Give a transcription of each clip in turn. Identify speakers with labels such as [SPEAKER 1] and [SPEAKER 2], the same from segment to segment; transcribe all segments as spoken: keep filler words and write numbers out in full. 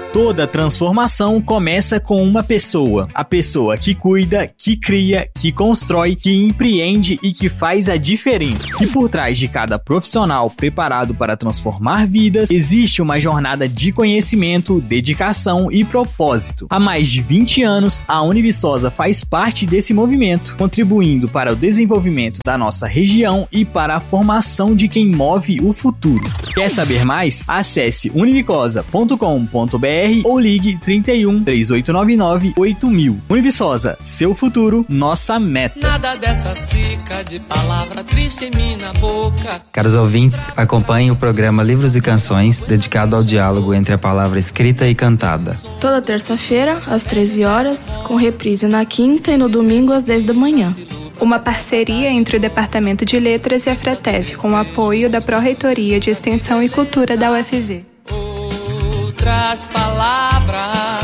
[SPEAKER 1] Toda transformação começa com uma pessoa. A pessoa que cuida, que cria, que constrói, que empreende e que faz a diferença. E por trás de cada profissional preparado para transformar vidas, existe uma jornada de conhecimento, dedicação e propósito. Há mais de vinte anos, a Univiçosa faz parte desse movimento, contribuindo para o desenvolvimento da nossa região e para a formação de quem move o futuro. Quer saber mais? Acesse univicosa ponto com ponto b r ou ligue trinta e um, três oito nove nove, oito mil. Univiçosa, seu futuro, nossa meta.
[SPEAKER 2] Nada dessa cica de palavra triste em mim na boca.
[SPEAKER 3] Caros ouvintes, acompanhem o programa Livros e Canções, dedicado ao diálogo entre a palavra escrita e cantada.
[SPEAKER 4] Toda terça-feira, às treze horas, com reprise na quinta e no domingo às dez da manhã.
[SPEAKER 5] Uma parceria entre o Departamento de Letras e a Fretef, com o apoio da Pró-Reitoria de Extensão e Cultura da U F V.
[SPEAKER 2] Outras palavras,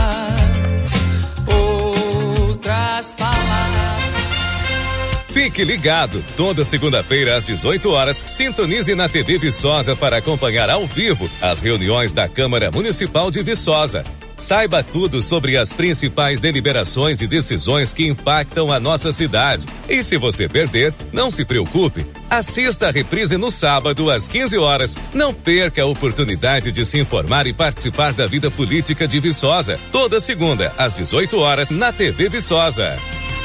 [SPEAKER 2] outras palavras.
[SPEAKER 6] Fique ligado, toda segunda-feira às dezoito horas, sintonize na T V Viçosa para acompanhar ao vivo as reuniões da Câmara Municipal de Viçosa. Saiba tudo sobre as principais deliberações e decisões que impactam a nossa cidade. E se você perder, não se preocupe. Assista a reprise no sábado às quinze horas. Não perca a oportunidade de se informar e participar da vida política de Viçosa. Toda segunda às dezoito horas na T V Viçosa.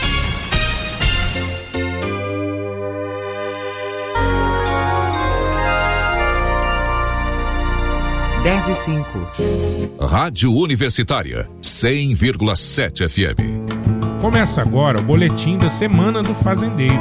[SPEAKER 7] dez e cinco.
[SPEAKER 8] Rádio Universitária, cem vírgula sete F M.
[SPEAKER 9] Começa agora o boletim da Semana do Fazendeiro.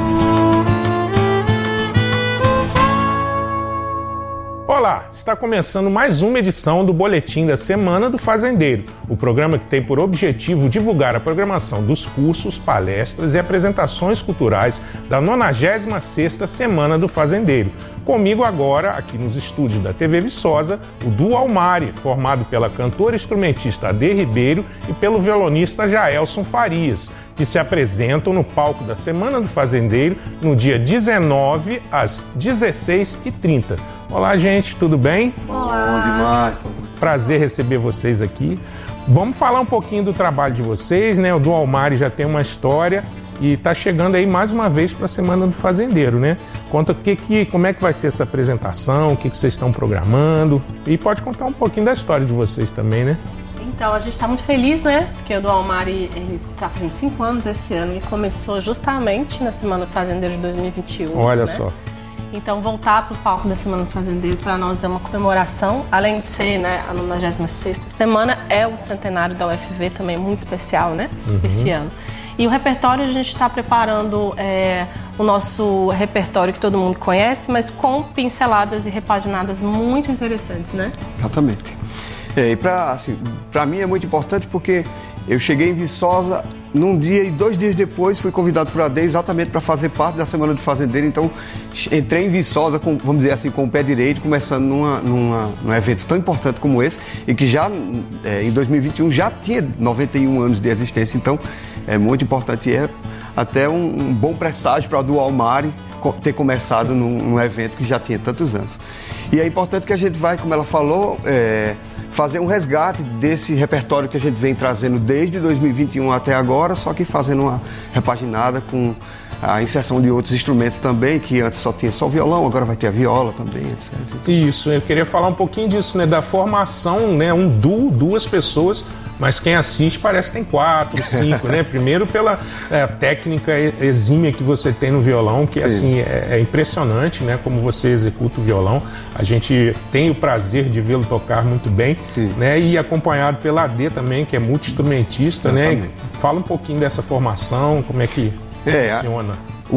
[SPEAKER 9] Olá, está começando mais uma edição do Boletim da Semana do Fazendeiro, o programa que tem por objetivo divulgar a programação dos cursos, palestras e apresentações culturais da nonagésima sexta Semana do Fazendeiro. Comigo agora, aqui nos estúdios da T V Viçosa, o duo Almari, formado pela cantora e instrumentista Ade Ribeiro e pelo violonista Jaelson Farias, que se apresentam no palco da Semana do Fazendeiro no dia dezenove às dezesseis e trinta. Olá, gente, tudo bem?
[SPEAKER 10] Olá. Bom demais.
[SPEAKER 9] Prazer receber vocês aqui. Vamos falar um pouquinho do trabalho de vocês, né? O duo Almari já tem uma história e está chegando aí mais uma vez para a Semana do Fazendeiro, né? Conta que, que, como é que vai ser essa apresentação, o que, que vocês estão programando e pode contar um pouquinho da história de vocês também, né?
[SPEAKER 11] Então, a gente está muito feliz, né? Porque o duo Almari está fazendo cinco anos esse ano e começou justamente na Semana do Fazendeiro de dois mil e vinte e um.
[SPEAKER 9] Olha, né? Só.
[SPEAKER 11] Então, voltar para o palco da Semana do Fazendeiro para nós é uma comemoração, além de ser, né, a nonagésima sexta semana, é o centenário da U F V também, muito especial, né? Uhum. Esse ano. E o repertório, a gente está preparando é, o nosso repertório que todo mundo conhece, mas com pinceladas e repaginadas muito interessantes, né?
[SPEAKER 10] Exatamente. É, e para assim, para mim é muito importante porque eu cheguei em Viçosa num dia e dois dias depois fui convidado por Ade exatamente para fazer parte da Semana do Fazendeiro. Então entrei em Viçosa, com, vamos dizer assim, com o pé direito, começando numa, numa, num evento tão importante como esse e que já é, em dois mil e vinte e um já tinha noventa e um anos de existência. Então é muito importante e é até um, um bom presságio para o duo Almari ter começado num, num evento que já tinha tantos anos. E é importante que a gente vai, como ela falou, é, fazer um resgate desse repertório que a gente vem trazendo desde dois mil e vinte e um até agora, só que fazendo uma repaginada com a inserção de outros instrumentos também, que antes só tinha só o violão, agora vai ter a viola também, etcétera.
[SPEAKER 9] Isso, eu queria falar um pouquinho disso, né, da formação, né, um duo, duas pessoas, mas quem assiste parece que tem quatro, cinco, né? Primeiro pela é, técnica exímia que você tem no violão, que assim, é, é impressionante, né? Como você executa o violão. A gente tem o prazer de vê-lo tocar muito bem, Sim. né? E acompanhado pela Ade também, que é multi-instrumentista, né? Fala um pouquinho dessa formação, como é que é, funciona.
[SPEAKER 10] O,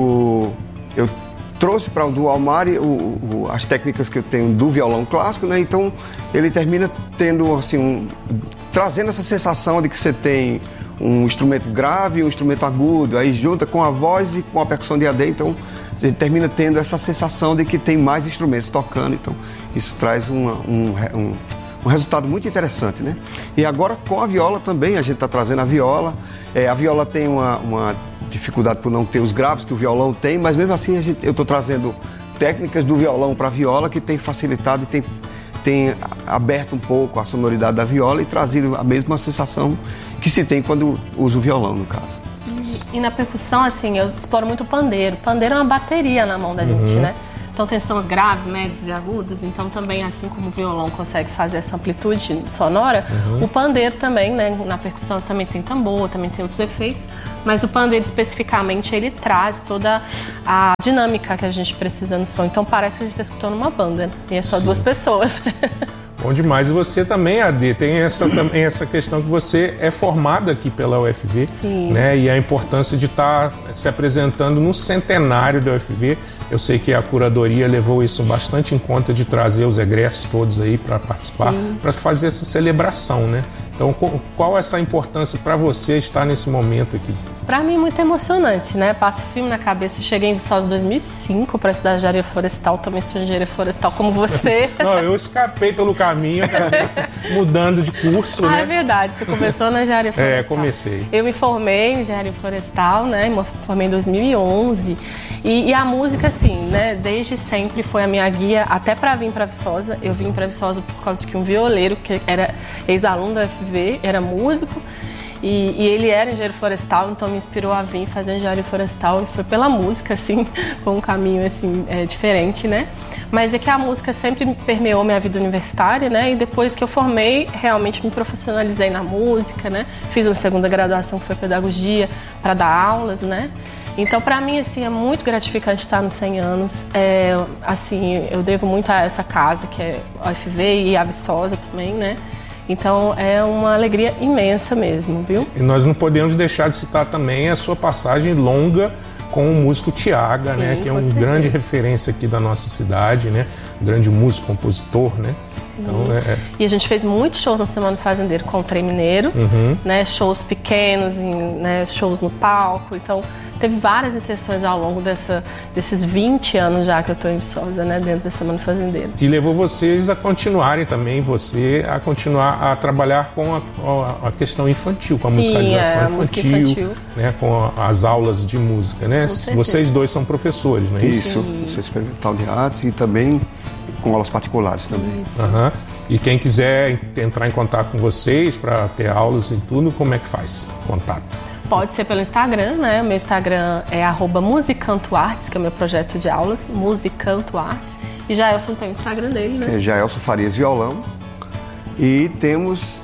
[SPEAKER 10] o, eu trouxe para o duo Almari o, o, as técnicas que eu tenho do violão clássico, né? Então ele termina tendo assim um trazendo essa sensação de que você tem um instrumento grave e um instrumento agudo, aí junta com a voz e com a percussão de Ade, então a gente termina tendo essa sensação de que tem mais instrumentos tocando, então isso traz uma, um, um, um resultado muito interessante, né? E agora com a viola também, a gente está trazendo a viola, é, a viola tem uma, uma dificuldade por não ter os graves que o violão tem, mas mesmo assim a gente, eu estou trazendo técnicas do violão para a viola que tem facilitado e tem tem aberto um pouco a sonoridade da viola e trazido a mesma sensação que se tem quando usa o violão, no caso.
[SPEAKER 11] E, e na percussão, assim, eu exploro muito o pandeiro. Pandeiro é uma bateria na mão da
[SPEAKER 10] Uhum.
[SPEAKER 11] gente, né? Então tem sons graves, médios e agudos. Então também, assim como o violão consegue fazer essa amplitude sonora,
[SPEAKER 9] Uhum.
[SPEAKER 11] o pandeiro também, né? Na percussão também tem tambor, também tem outros efeitos. Mas o pandeiro especificamente, ele traz toda a dinâmica que a gente precisa no som. Então parece que a gente está escutando uma banda, né? E é só
[SPEAKER 9] Sim.
[SPEAKER 11] duas pessoas.
[SPEAKER 9] Bom demais. E você também, A D, tem essa, também essa questão que você é formada aqui pela U F V,
[SPEAKER 11] Sim.
[SPEAKER 9] né? E a importância de estar se apresentando no centenário da U F V. Eu sei que a curadoria levou isso bastante em conta de trazer os egressos todos aí para participar, para fazer essa celebração, né? Então, qual é essa importância para você estar nesse momento aqui?
[SPEAKER 11] Pra mim é muito emocionante, né? Passa o filme na cabeça. Eu cheguei em Viçosa em dois mil e cinco para estudar engenharia florestal, também sou engenharia florestal como você.
[SPEAKER 9] Não, eu escapei pelo caminho, acabei mudando de curso,
[SPEAKER 11] Ah,
[SPEAKER 9] né?
[SPEAKER 11] é verdade. Você começou na engenharia florestal.
[SPEAKER 9] É, comecei.
[SPEAKER 11] Eu me formei em engenharia florestal, né? Me formei em dois mil e onze. E, e a música, assim, né? Desde sempre foi a minha guia, até para vir para Viçosa. Eu vim para Viçosa por causa que um violeiro, que era ex-aluno da U F V, era músico. E, e ele era engenheiro florestal, então me inspirou a vir fazer engenharia florestal. E foi pela música, assim, foi um caminho, assim, é, diferente, né? Mas é que a música sempre permeou minha vida universitária, né? E depois que eu formei, realmente me profissionalizei na música, né? Fiz uma segunda graduação que foi pedagogia, para dar aulas, né? Então, para mim, assim, é muito gratificante estar nos cem anos. É, assim, eu devo muito a essa casa, que é a U F V, e a Viçosa também, né? Então, é uma alegria imensa mesmo, viu?
[SPEAKER 9] E nós não podemos deixar de citar também a sua passagem longa com o músico Tiaga,
[SPEAKER 11] Sim,
[SPEAKER 9] né? Que é
[SPEAKER 11] com
[SPEAKER 9] um
[SPEAKER 11] certeza.
[SPEAKER 9] grande referência aqui da nossa cidade, né? Um grande músico, compositor, né?
[SPEAKER 11] Sim.
[SPEAKER 9] Então, é...
[SPEAKER 11] E a gente fez muitos shows na Semana do Fazendeiro com o Trem Mineiro,
[SPEAKER 9] Uhum.
[SPEAKER 11] né? Shows pequenos, em, né? Shows no palco. Então, teve várias inserções ao longo dessa, desses vinte anos já que eu estou em Viçosa, né? Dentro da Semana do Fazendeiro.
[SPEAKER 9] E levou vocês a continuarem também, você a continuar a trabalhar com a, a, a questão infantil, com a
[SPEAKER 11] Sim,
[SPEAKER 9] musicalização
[SPEAKER 11] é, a
[SPEAKER 9] infantil,
[SPEAKER 11] música infantil.
[SPEAKER 9] Né, com a, as aulas de música, né?
[SPEAKER 11] certeza.
[SPEAKER 9] Vocês dois são professores, não é isso?
[SPEAKER 10] Isso, no Centro Experimental de Artes e também com aulas particulares também.
[SPEAKER 9] Aham. E quem quiser entrar em contato com vocês para ter aulas e tudo, como é que faz? Contato.
[SPEAKER 11] Pode ser pelo Instagram, né? O meu Instagram é arroba musicantoartes, que é o meu projeto de aulas, musicantoartes. E Jaelson tem o Instagram dele, né?
[SPEAKER 10] É Jaelson Farias Violão. E temos...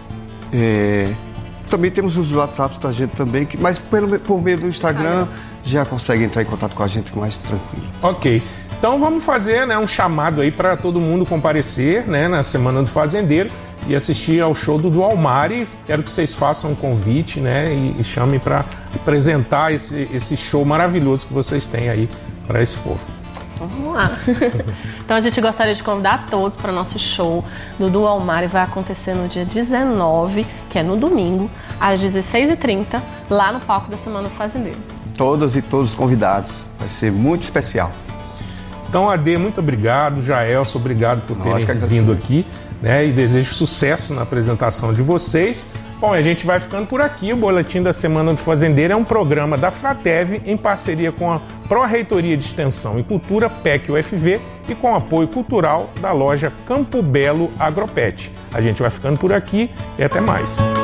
[SPEAKER 10] é, também temos os WhatsApps da gente também, que, mas pelo, por meio do Instagram já consegue entrar em contato com a gente mais tranquilo.
[SPEAKER 9] Ok. Então vamos fazer, né, um chamado aí para todo mundo comparecer, né, na Semana do Fazendeiro e assistir ao show do Dualmari. Quero que vocês façam um convite, né, e, e chamem para apresentar esse, esse show maravilhoso que vocês têm aí para esse povo.
[SPEAKER 11] Vamos lá. Então a gente gostaria de convidar todos para o nosso show do Dualmari. Vai acontecer no dia dezenove, que é no domingo, às dezesseis e trinta, lá no palco da Semana do Fazendeiro.
[SPEAKER 10] Todas e todos os convidados. Vai ser muito especial.
[SPEAKER 9] Então, A D, muito obrigado. Jaelson, obrigado por
[SPEAKER 10] Nós que
[SPEAKER 9] terem
[SPEAKER 10] agradecemos.
[SPEAKER 9] vindo aqui, né? E desejo sucesso na apresentação de vocês. Bom, a gente vai ficando por aqui. O Boletim da Semana do Fazendeiro é um programa da Fratev em parceria com a Pró-Reitoria de Extensão e Cultura, P E C U F V, e com apoio cultural da loja Campo Belo Agropet. A gente vai ficando por aqui e até mais.